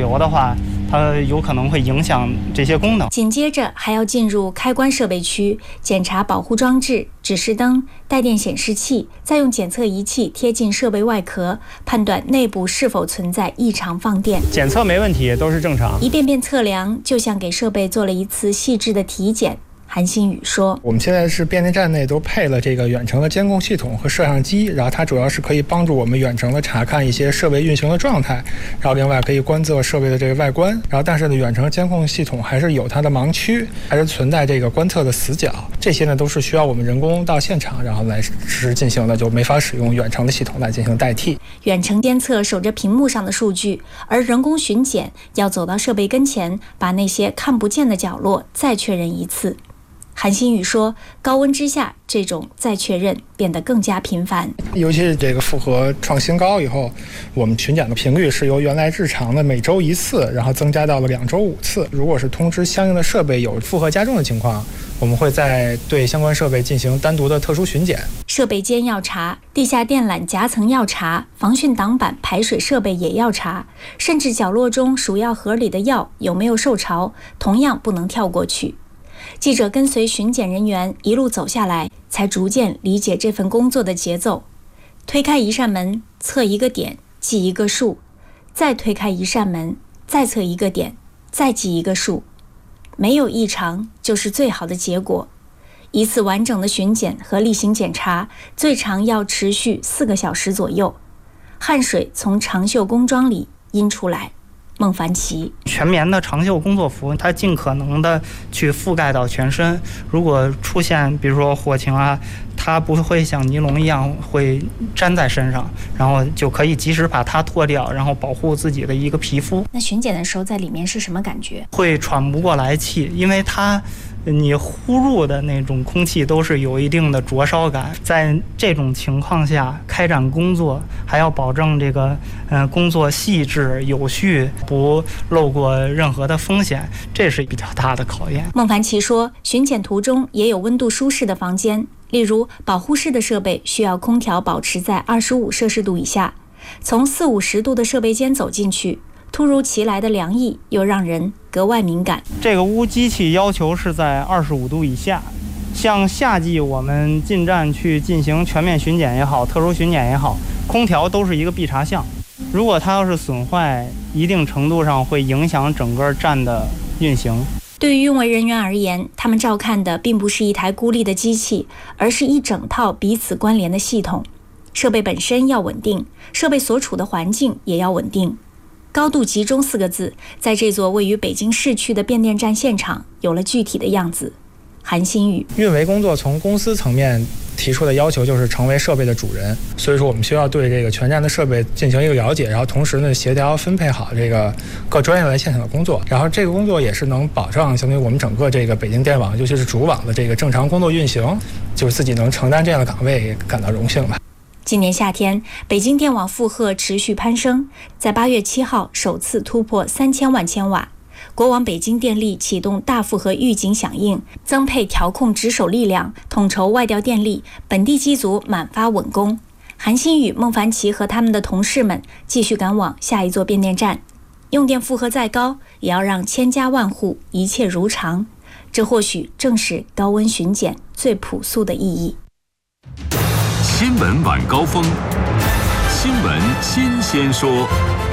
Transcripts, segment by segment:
油的话，它有可能会影响这些功能。 紧接着还要进入开关设备区，检查保护装置、指示灯、带电显示器，再用检测仪器贴近设备外壳，判断内部是否存在异常放电。 检测没问题，都是正常。 一遍遍测量，就像给设备做了一次细致的体检。韩新宇说， 我们现在是变电站内都配了这个远程的监控系统和摄像机，然后它主要是可以帮助我们远程的查看一些设备运行的状态，然后另外可以观测设备的这个外观，然后但是呢，远程监控系统还是有它的盲区，还是存在这个观测的死角，这些呢都是需要我们人工到现场然后来实时进行的，就没法使用远程的系统来进行代替。 远程监测守着屏幕上的数据，而人工巡检要走到设备跟前，把那些看不见的角落再确认一次。韩新宇说，高温之下，这种再确认变得更加频繁。 尤其是这个负荷创新高以后，我们巡检的频率是由原来日常的每周1次，然后增加到了2周5次。如果是通知相应的设备有负荷加重的情况，我们会再对相关设备进行单独的特殊巡检。 设备间要查，地下电缆夹层要查，防汛挡板、排水设备也要查，甚至角落中鼠药盒里的药有没有受潮，同样不能跳过去。记者跟随巡检人员一路走下来，才逐渐理解这份工作的节奏。推开一扇门，测一个点，记一个数；再推开一扇门，再测一个点，再记一个数。没有异常就是最好的结果。一次完整的巡检和例行检查，最长要持续4个小时左右。汗水从长袖工装里阴出来。孟凡奇， 全棉的长袖工作服，它尽可能的去覆盖到全身。如果出现比如说火情啊，它不会像尼龙一样会粘在身上，然后就可以及时把它脱掉，然后保护自己的一个皮肤。 那巡检的时候在里面是什么感觉？ 会喘不过来气，因为你呼入的那种空气都是有一定的灼烧感，在这种情况下开展工作，还要保证这个工作细致有序，不漏过任何的风险，这是比较大的考验。 孟凡奇说，巡检途中也有温度舒适的房间，例如保护室的设备需要空调保持在25摄氏度以下，从40-50度的设备间走进去，突如其来的凉意又让人格外敏感。 这个屋机器要求是在25度以下，像夏季我们进站去进行全面巡检也好，特殊巡检也好，空调都是一个必查项。如果它要是损坏，一定程度上会影响整个站的运行。 对于运维人员而言，他们照看的并不是一台孤立的机器，而是一整套彼此关联的系统。设备本身要稳定，设备所处的环境也要稳定。高度集中4个字，在这座位于北京市区的变电站现场有了具体的样子。韩新宇， 运维工作从公司层面提出的要求就是成为设备的主人，所以说我们需要对这个全站的设备进行一个了解，然后同时呢协调分配好这个各专业来现场的工作，然后这个工作也是能保障相当于我们整个这个北京电网，尤其是主网的这个正常工作运行，就是自己能承担这样的岗位感到荣幸吧。 今年夏天，北京电网负荷持续攀升，在8月7号首次突破3000万千瓦。国网北京电力启动大负荷预警响应，增配调控值守力量，统筹外调电力，本地机组满发稳工。韩新宇、孟凡奇和他们的同事们继续赶往下一座变电站。用电负荷再高，也要让千家万户一切如常。这或许正是高温巡检最朴素的意义。 新闻晚高峰，新闻新鲜说。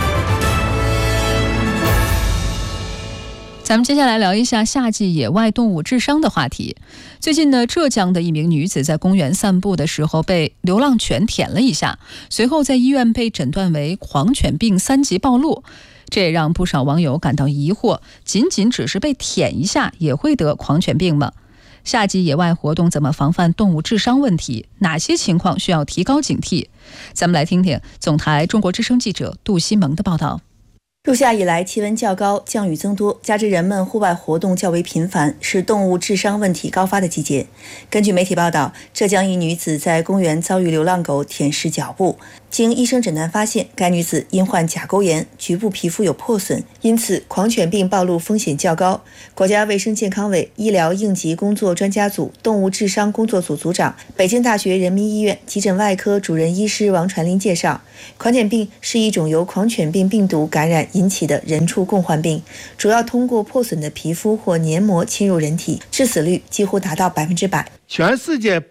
咱们接下来聊一下夏季野外动物致伤的话题。最近呢，浙江的一名女子在公园散步的时候被流浪犬舔了一下，随后在医院被诊断为狂犬病3级暴露。这也让不少网友感到疑惑，仅仅只是被舔一下也会得狂犬病吗？夏季野外活动怎么防范动物致伤问题？哪些情况需要提高警惕？咱们来听听总台中国之声记者杜西萌的报道。 入夏以来，气温较高，降雨增多，加之人们户外活动较为频繁，是动物致伤问题高发的季节。根据媒体报道，浙江一女子在公园遭遇流浪狗舔舐脚部， 经医生诊断发现，该女子因患甲沟炎，局部皮肤有破损，因此狂犬病暴露风险较高。国家卫生健康委医疗应急工作专家组动物智商工作组组长、北京大学人民医院急诊外科主任医师王传林介绍，狂犬病是一种由狂犬病病毒感染引起的人畜共患病，主要通过破损的皮肤或黏膜侵入人体，致死率几乎达到100%。 全世界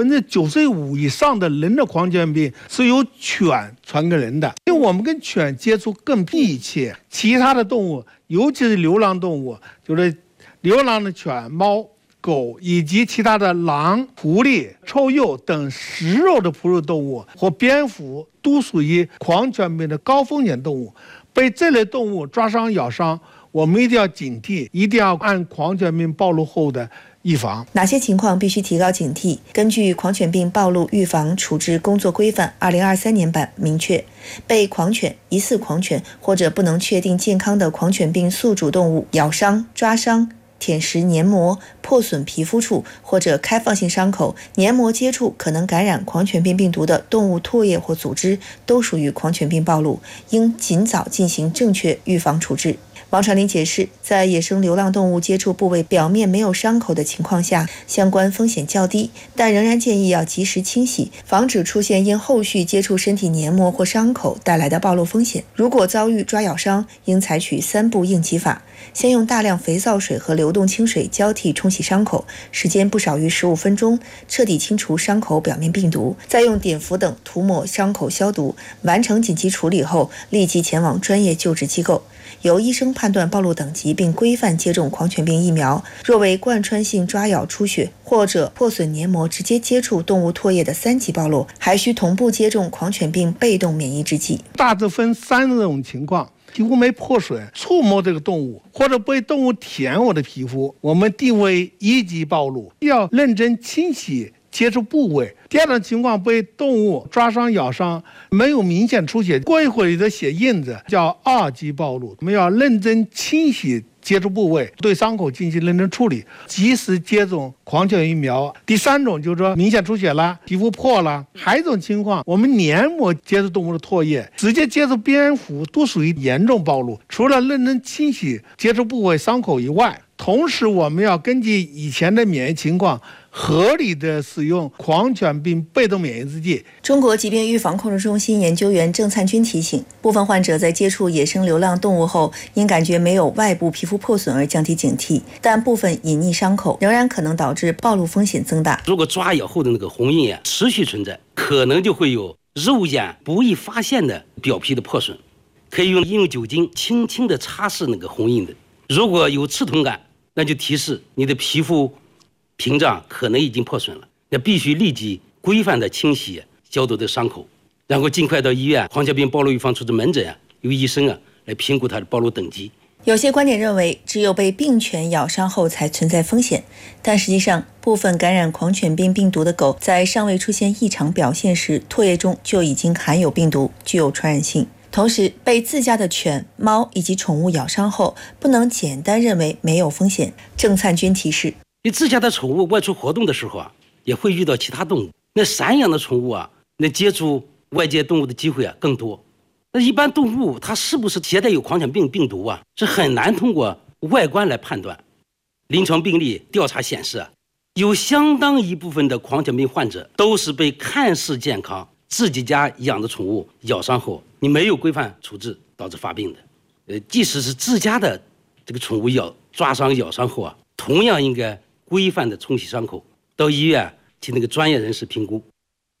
95%以上的人的狂犬病是由犬传给人的，因为我们跟犬接触更密切。其他的动物，尤其是流浪动物，就是流浪的犬、猫、狗以及其他的狼、狐狸、臭鼬等食肉的哺乳动物或蝙蝠，都属于狂犬病的高风险动物。被这类动物抓伤、咬伤，我们一定要警惕，一定要按狂犬病暴露后的预防。 哪些情况必须提高警惕？根据《狂犬病暴露预防处置工作规范》2023年版明确，被狂犬、疑似狂犬或者不能确定健康的狂犬病宿主动物咬伤、抓伤、舔食黏膜、破损皮肤处或者开放性伤口、黏膜接触可能感染狂犬病病毒的动物唾液或组织，都属于狂犬病暴露，应尽早进行正确预防处置。王传林解释，在野生流浪动物接触部位表面没有伤口的情况下，相关风险较低，但仍然建议要及时清洗，防止出现因后续接触身体黏膜或伤口带来的暴露风险。如果遭遇抓咬伤，应采取3步应急法，先用大量肥皂水和流动清水交替冲洗伤口，时间不少于15分钟，彻底清除伤口表面病毒，再用碘伏等涂抹伤口消毒。完成紧急处理后，立即前往专业救治机构，由医生判断暴露等级，并规范接种狂犬病疫苗。若为贯穿性抓咬出血或者破损黏膜直接接触动物唾液的3级暴露，还需同步接种狂犬病被动免疫制剂。 大致分3种情况：皮肤没破损，触摸这个动物，或者被动物舔我的皮肤，我们定为1级暴露，要认真清洗接触部位。第二种情况，被动物抓伤、咬伤，没有明显出血，过一会儿的血印子，叫2级暴露。我们要认真清洗接触部位，对伤口进行认真处理，及时接种狂犬疫苗。第3种就是说明显出血了，皮肤破了。还有一种情况，我们黏膜接触动物的唾液，直接接触蝙蝠，都属于严重暴露。除了认真清洗接触部位伤口以外，同时我们要根据以前的免疫情况，合理的使用狂犬病被动免疫制剂。 中国疾病预防控制中心研究员郑灿军提醒，部分患者在接触野生流浪动物后，因感觉没有外部皮肤破损而降低警惕，但部分隐匿伤口仍然可能导致暴露风险增大。 如果抓咬后的那个红印持续存在，可能就会有肉眼不易发现的表皮的破损，可以用酒精轻轻的擦拭那个红印的。如果有刺痛感，那就提示你的皮肤屏障可能已经破损了，那必须立即规范的清洗消毒的伤口，然后尽快到医院狂犬病暴露预防处置门诊由医生来评估它的暴露等级。 有些观点认为，只有被病犬咬伤后才存在风险，但实际上，部分感染狂犬病病毒的狗在尚未出现异常表现时，唾液中就已经含有病毒，具有传染性。同时，被自家的犬、猫以及宠物咬伤后，不能简单认为没有风险。郑灿军提示， 你自家的宠物外出活动的时候也会遇到其他动物。那散养的宠物那接触外界动物的机会更多。那一般动物它是不是携带有狂犬病病毒是很难通过外观来判断。临床病例调查显示有相当一部分的狂犬病患者都是被看似健康自己家养的宠物咬伤后，你没有规范处置导致发病的。即使是自家的这个宠物抓伤咬伤后同样应该规范的冲洗伤口，到医院请那个专业人士评估。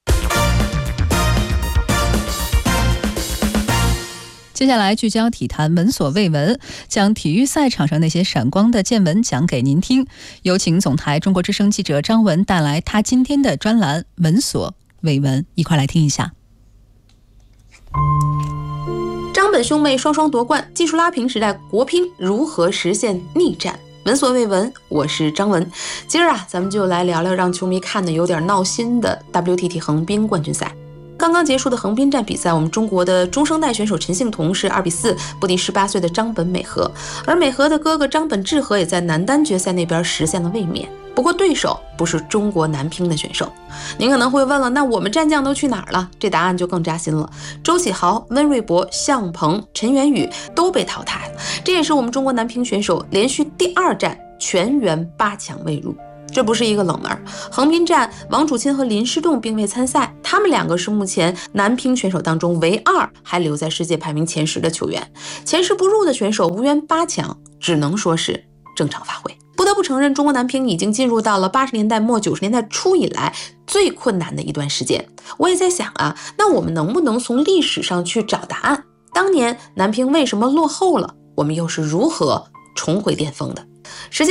接下来聚焦体坛闻所未闻，将体育赛场上那些闪光的见闻讲给您听。有请总台中国之声记者张文带来他今天的专栏闻所未闻，一块来听一下。 张本兄妹双双夺冠，技术拉平时代国乒如何实现逆战？闻所未闻，我是张文。今儿咱们就来聊聊让球迷看得有点闹心的 WTT 横滨冠军赛。刚刚结束的横滨站比赛，我们中国的中生代选手陈幸同是2-4不敌18岁的张本美和，而美和的哥哥张本智和也在男单决赛那边实现了卫冕。不不过对手不是中国男乒的选手。您可能会问了，那我们战将都去哪儿了？这答案就更扎心了。周启豪、温瑞博、向鹏、陈元宇都被淘汰了，这也是我们中国男乒选手连续第2战全员8强未入。这不是一个冷门，横滨站王楚钦和林诗栋并未参赛，他们2个是目前男乒选手当中唯2还留在世界排名前10的球员。前10不入的选手无缘8强，只能说是正常发挥。不得不承认，中国男乒已经进入到了80年代末90年代初以来最困难的一段时间。我也在想啊，那我们能不能从历史上去找答案？当年男乒为什么落后了？我们又是如何重回巅峰的？